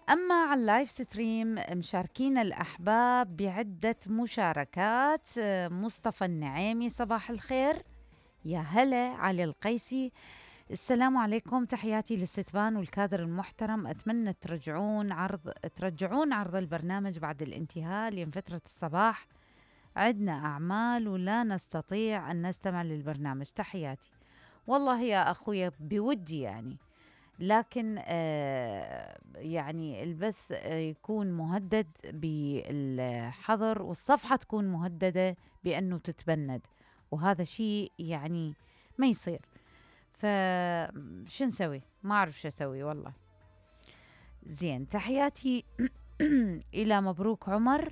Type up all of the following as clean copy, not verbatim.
أما على اللايف ستريم مشاركين الأحباب بعدة مشاركات. مصطفى النعيمي صباح الخير، يا هلا. علي القيسي السلام عليكم، تحياتي للستبان والكادر المحترم، أتمنى ترجعون عرض البرنامج بعد الانتهاء، لأن فترة الصباح عندنا أعمال ولا نستطيع أن نستمع للبرنامج. تحياتي. والله يا أخوي بودي يعني، لكن يعني البث يكون مهدد بالحظر، والصفحة تكون مهددة بأنه تتبند، وهذا شيء يعني ما يصير. فشو نسوي؟ ما أعرف شو أسوي والله. زين، تحياتي إلى مبروك عمر.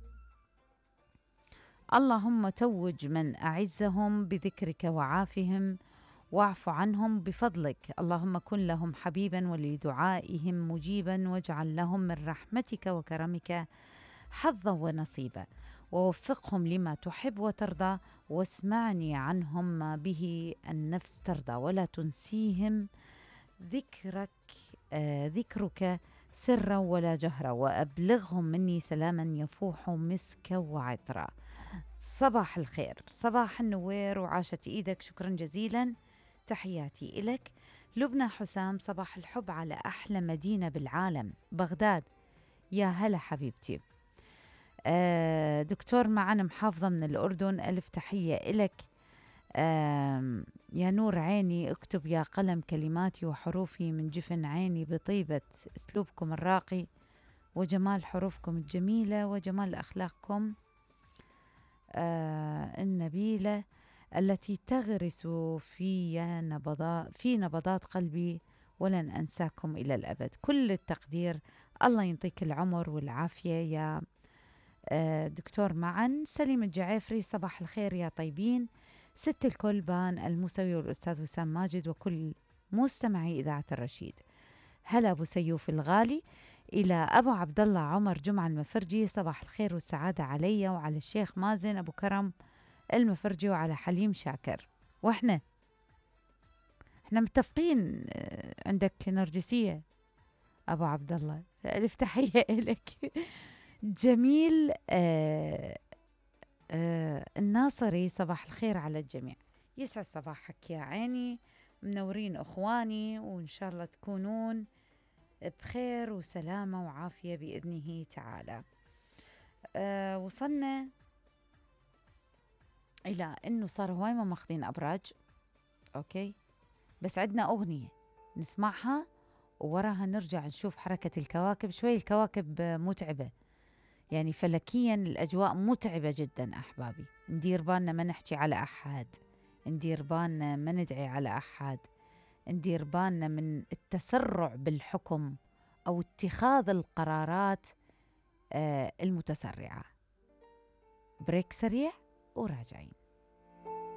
اللهم توج من أعزهم بذكرك وعافهم واعف عنهم بفضلك، اللهم كن لهم حبيبا ولدعائهم مجيبا، واجعل لهم من رحمتك وكرمك حظا ونصيبا، ووفقهم لما تحب وترضى، واسمعني عنهم ما به النفس ترضى، ولا تنسيهم ذكرك ذكرك سرا ولا جهرا، وأبلغهم مني سلاما يفوح مسك وعطرا. صباح الخير، صباح النوير، وعاشت إيدك، شكرا جزيلا. تحياتي إلك. لبنى حسام صباح الحب على أحلى مدينة بالعالم، بغداد، يا هلا حبيبتي. دكتور معنا محافظة من الأردن، ألف تحية إلك. يا نور عيني، اكتب يا قلم كلماتي وحروفي من جفن عيني، بطيبة أسلوبكم الراقي وجمال حروفكم الجميلة وجمال أخلاقكم النبيلة التي تغرس في نبضات قلبي، ولن أنساكم إلى الأبد. كل التقدير، الله ينطيك العمر والعافية يا دكتور معا. سليم الجعيفري صباح الخير يا طيبين، ست الكلبان الموسوي والأستاذ وسام ماجد وكل مستمعي إذاعة الرشيد. هلا أبو سيوف الغالي. إلى أبو عبد الله عمر جمعة المفرجي، صباح الخير والسعادة علي وعلى الشيخ مازن أبو كرم المفرجي وعلى حليم شاكر. وإحنا متفقين. عندك نرجسية أبو عبد الله، ألف تحية لك. جميل الناصري صباح الخير على الجميع، يسعد صباحك يا عيني، منورين أخواني، وإن شاء الله تكونون بخير وسلامة وعافية بإذنه تعالى. وصلنا إلى أنه صار هواي ما ماخذين أبراج. أوكي، بس عندنا أغنية نسمعها ووراها نرجع نشوف حركة الكواكب. شوي الكواكب متعبة، يعني فلكيا الأجواء متعبة جدا أحبابي. ندير بالنا ما نحكي على أحد، ندير بالنا ما ندعي على أحد، ندير بالنا من التسرع بالحكم أو اتخاذ القرارات المتسرعة. بريك سريع وراجعين.